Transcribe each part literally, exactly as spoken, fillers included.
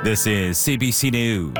This is C B C News.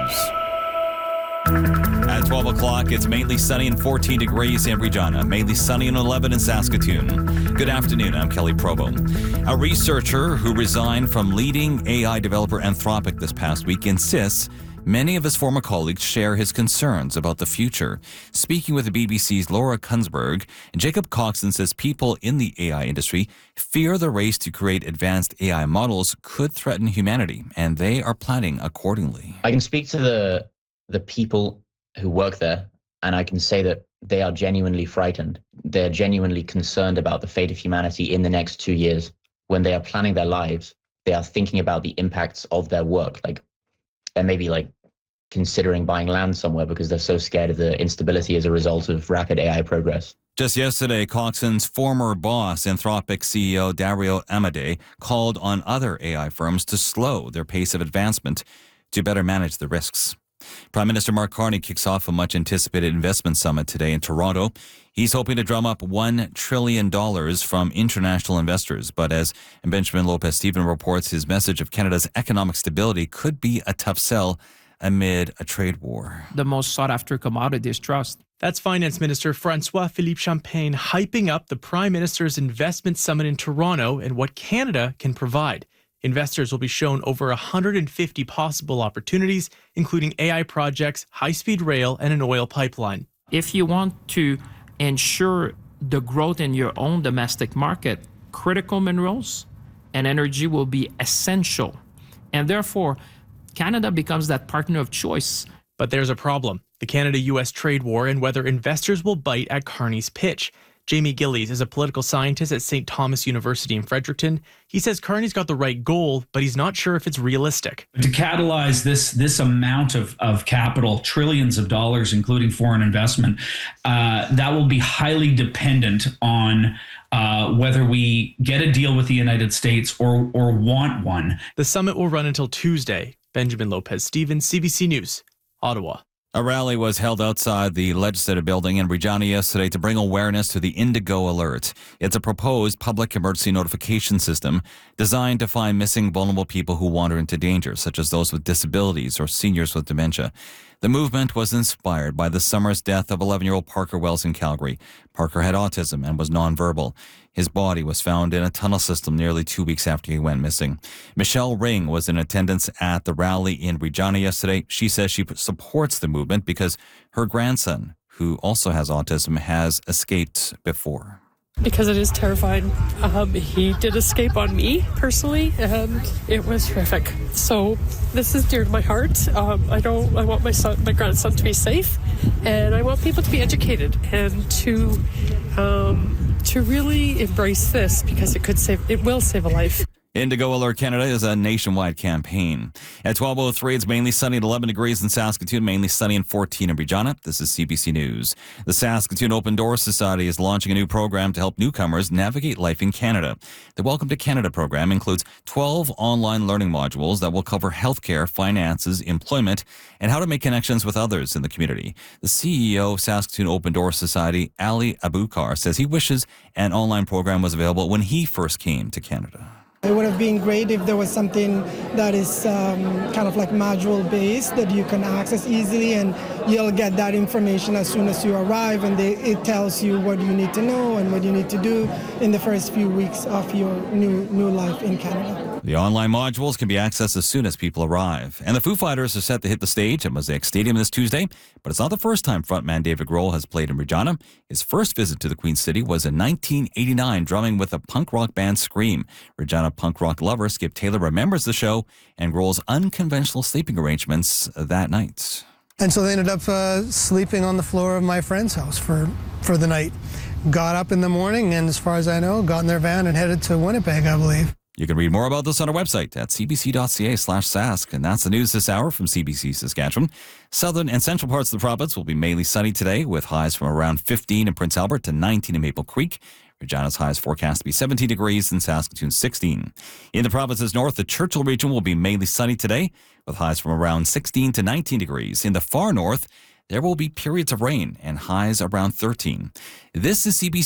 At twelve o'clock, it's mainly sunny and fourteen degrees in Regina, mainly sunny and eleven in Saskatoon. Good afternoon, I'm Kelly Provo. A researcher who resigned from leading A I developer Anthropic this past week insists many of his former colleagues share his concerns about the future. Speaking with the B B C's Laura Kunsberg, Jacob Coxon says people in the A I industry fear the race to create advanced A I models could threaten humanity, and they are planning accordingly. I can speak to the the people who work there, and I can say that they are genuinely frightened. They're genuinely concerned about the fate of humanity in the next two years. When they are planning their lives, they are thinking about the impacts of their work, like and maybe like considering buying land somewhere because they're so scared of the instability as a result of rapid A I progress. Just yesterday, Coxon's former boss, Anthropic C E O Dario Amodei, called on other A I firms to slow their pace of advancement to better manage the risks. Prime Minister Mark Carney kicks off a much-anticipated investment summit today in Toronto. He's hoping to drum up one trillion dollars from international investors. But as Benjamin Lopez-Steven reports, his message of Canada's economic stability could be a tough sell amid a trade war. The most sought-after commodity is trust. That's Finance Minister François-Philippe Champagne hyping up the Prime Minister's investment summit in Toronto and what Canada can provide. Investors will be shown over one hundred fifty possible opportunities, including A I projects, high-speed rail, and an oil pipeline. If you want to ensure the growth in your own domestic market, critical minerals and energy will be essential. And therefore, Canada becomes that partner of choice. But there's a problem, the Canada-U S trade war and whether investors will bite at Carney's pitch. Jamie Gillies is a political scientist at Saint Thomas University in Fredericton. He says Carney's got the right goal, but he's not sure if it's realistic. To catalyze this this amount of, of capital, trillions of dollars, including foreign investment, uh, that will be highly dependent on uh, whether we get a deal with the United States or or want one. The summit will run until Tuesday. Benjamin Lopez-Steven, C B C News, Ottawa. A rally was held outside the Legislative Building in Regina yesterday to bring awareness to the Indigo Alert. It's a proposed public emergency notification system designed to find missing vulnerable people who wander into danger, such as those with disabilities or seniors with dementia. The movement was inspired by the summer's death of eleven-year-old Parker Wells in Calgary. Parker had autism and was nonverbal. His body was found in a tunnel system nearly two weeks after he went missing. Michelle Ring was in attendance at the rally in Regina yesterday. She says she supports the movement because her grandson, who also has autism, has escaped before. Because it is terrifying. Um, he did escape on me personally, and it was horrific. So this is dear to my heart. Um, I don't. I want my son, my grandson, to be safe, and I want people to be educated and to um, to really embrace this because it could save. It will save a life. Indigo Alert Canada is a nationwide campaign. At twelve oh three, it's mainly sunny at eleven degrees in Saskatoon, mainly sunny and fourteen in Regina. This is C B C News. The Saskatoon Open Doors Society is launching a new program to help newcomers navigate life in Canada. The Welcome to Canada program includes twelve online learning modules that will cover healthcare, finances, employment, and how to make connections with others in the community. The C E O of Saskatoon Open Doors Society, Ali Abukar, says he wishes an online program was available when he first came to Canada. It would have been great if there was something that is um, kind of like module based that you can access easily, and you'll get that information as soon as you arrive, and they, it tells you what you need to know and what you need to do in the first few weeks of your new new life in Canada. The online modules can be accessed as soon as people arrive. And the Foo Fighters are set to hit the stage at Mosaic Stadium this Tuesday, but it's not the first time frontman David Grohl has played in Regina. His first visit to the Queen City was in nineteen eighty-nine, drumming with the punk rock band Scream. Regina punk rock lover Skip Taylor remembers the show and Grohl's unconventional sleeping arrangements that night. And so they ended up uh, sleeping on the floor of my friend's house for, for the night. Got up in the morning and, as far as I know, got in their van and headed to Winnipeg, I believe. You can read more about this on our website at cbc.ca slash sask. And that's the news this hour from C B C Saskatchewan. Southern and central parts of the province will be mainly sunny today, with highs from around fifteen in Prince Albert to nineteen in Maple Creek. Regina's highs forecast to be seventeen degrees and Saskatoon sixteen. In the provinces north, the Churchill region will be mainly sunny today, with highs from around sixteen to nineteen degrees. In the far north, there will be periods of rain and highs around thirteen. This is C B C